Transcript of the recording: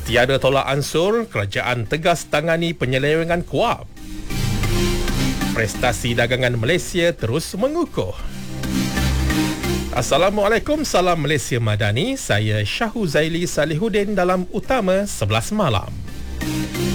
Tiada tolak ansur, kerajaan tegas tangani penyelewengan KUAP. Prestasi dagangan Malaysia terus mengukuh. Assalamualaikum, salam Malaysia Madani. Saya Syahu Zaili Salihuddin dalam Utama 11 Malam.